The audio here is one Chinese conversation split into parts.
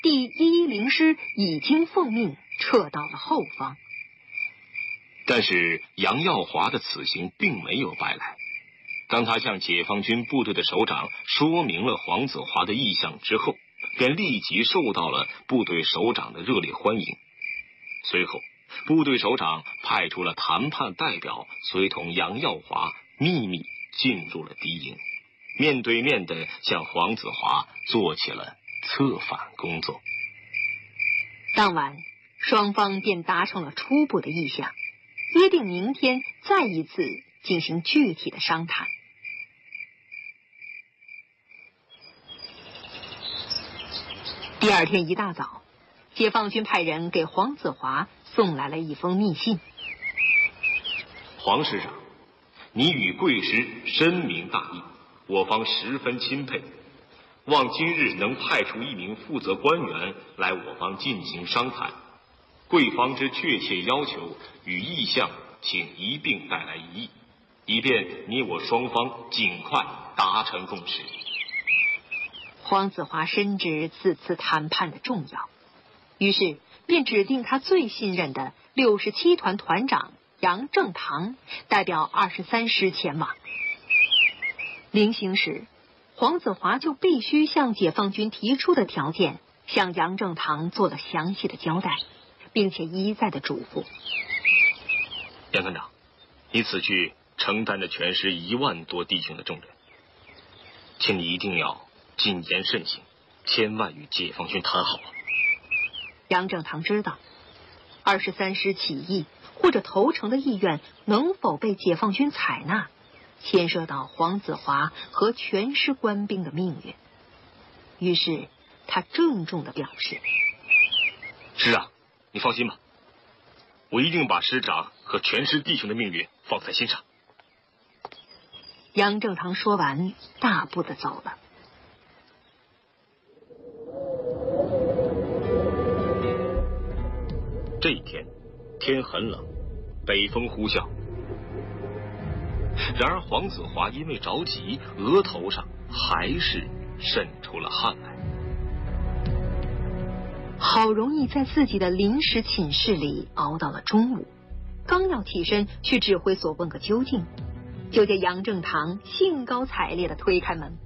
第110师已经奉命撤到了后方。 但是杨耀华的此行并没有白来。当他向解放军部队的首长说明了黄子华的意向之后，便立即受到了部队首长的热烈欢迎。随后，部队首长派出了谈判代表，随同杨耀华秘密进入了敌营，面对面地向黄子华做起了策反工作。 当晚，双方便达成了初步的意向，约定明天再一次进行具体的商谈。第二天一大早，解放军派人给黄子华送来了一封密信。 黄师长，你与贵师深明大义，我方十分钦佩，望今日能派出一名负责官员来我方进行商谈。贵方之确切要求与意向，请一并带来一议，以便你我双方尽快达成共识。 黄子华深知此次谈判的重要，于是便指定他最信任的67团团长杨正堂代表23师前往。临行时，黄子华就必须向解放军提出的条件向杨正堂做了详细的交代，并且一再的嘱咐： 杨团长，你此去承担着全师1万多弟兄的重任，请你一定要谨言慎行，千万与解放军谈好了。 杨正堂知道23师起义或者投诚的意愿能否被解放军采纳，牵涉到黄子华和全师官兵的命运。于是他郑重地表示： 师长，你放心吧，我一定把师长和全师弟兄的命运放在心上。 杨正堂说完，大步地走了。 这一天，天很冷，北风呼啸。然而黄子华因为着急，额头上还是渗出了汗来。 好容易在自己的临时寝室里熬到了中午，刚要起身去指挥所问个究竟，就见杨正堂兴高采烈地推开门：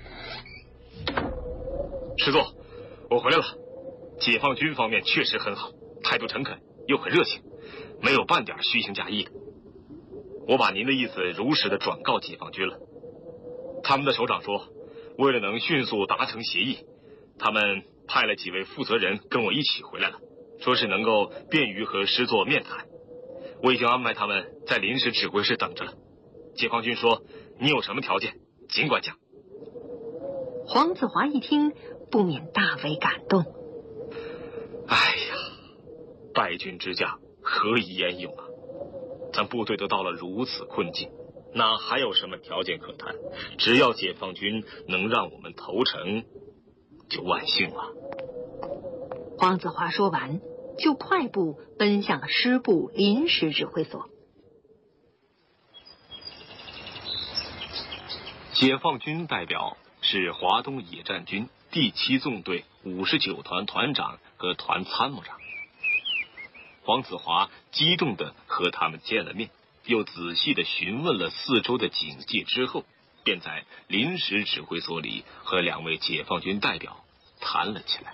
师座，我回来了。解放军方面确实很好，态度诚恳又很热情，没有半点虚情假意的。我把您的意思如实的转告解放军了。他们的首长说，为了能迅速达成协议，他们派了几位负责人跟我一起回来了，说是能够便于和师座面谈。我已经安排他们在临时指挥室等着了。解放军说，你有什么条件尽管讲。 黄子华一听，不免大为感动。 哎呀，败军之将何以言勇啊！咱部队都到了如此困境，哪还有什么条件可谈？只要解放军能让我们投诚，就万幸了。 黄子华说完，就快步奔向了师部临时指挥所。 解放军代表是华东野战军第7纵队59团团长和团参谋长。黄子华激动地和他们见了面，又仔细地询问了四周的警戒之后，便在临时指挥所里和2位解放军代表谈了起来。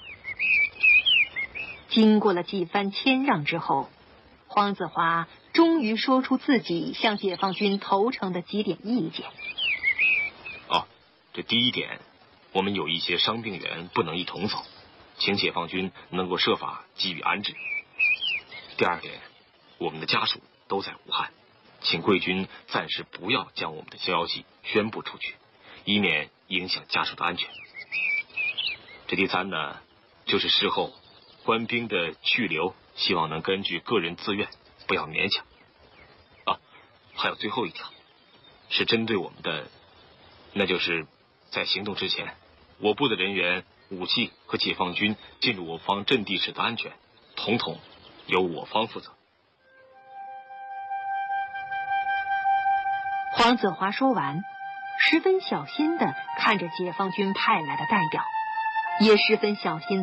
经过了几番谦让之后，黄子华终于说出自己向解放军投诚的几点意见。 这第一点，我们有一些伤病员不能一同走，请解放军能够设法给予安置。第二点，我们的家属都在武汉，请贵军暂时不要将我们的消息宣布出去，以免影响家属的安全。这第三呢，就是事后官兵的去留，希望能根据个人自愿，不要勉强。还有最后一条，是针对我们的，那就是在行动之前，我部的人员、武器和解放军进入我方阵地时的安全，统统由我方负责。 黄子华说完，十分小心地看着解放军派来的代表，也十分小心